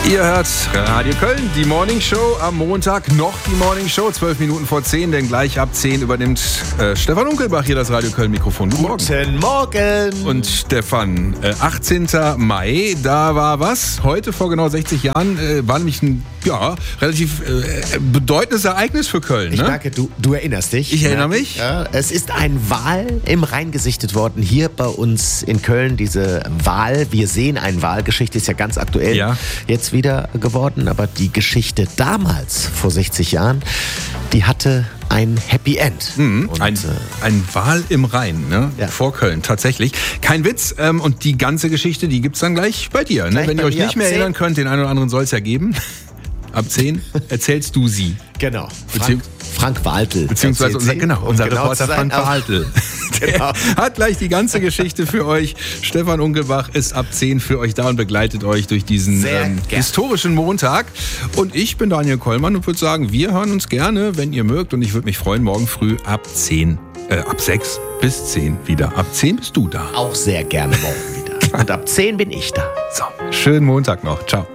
Ihr hört Radio Köln, die Morning Show am Montag, noch die Morning Show, 12 Minuten vor 10, denn gleich ab 10 übernimmt Stefan Unkelbach hier das Radio Köln Mikrofon. Guten Morgen. Und Stefan, 18. Mai, da war was? Heute vor genau 60 Jahren war nämlich ein relativ bedeutendes Ereignis für Köln. Ich ne? merke, du erinnerst dich. Ich erinnere mich. Ja, es ist ein Wal im Rhein gesichtet worden, hier bei uns in Köln. Diese Wal, wir sehen einen Wal, Geschichte ist ja ganz aktuell jetzt wieder geworden, aber die Geschichte damals, vor 60 Jahren, die hatte ein Happy End. Und, ein Wal im Rhein, ne? Ja. Vor Köln, tatsächlich. Kein Witz. Und die ganze Geschichte, die gibt's dann gleich bei dir. Ne? Wenn ihr euch nicht mehr erinnern könnt, den einen oder anderen soll es ja geben. Ab 10 erzählst du sie. Genau. Frank Waltel. Beziehungsweise unser Reporter Frank Waltel. Genau. Hat gleich die ganze Geschichte für euch. Stefan Unkelbach ist ab 10 für euch da und begleitet euch durch diesen historischen Montag. Und ich bin Daniel Kollmann und würde sagen, wir hören uns gerne, wenn ihr mögt. Und ich würde mich freuen, morgen früh ab 6 bis 10 wieder. Ab 10 bist du da. Auch sehr gerne morgen wieder. Und ab 10 bin ich da. So, schönen Montag noch. Ciao.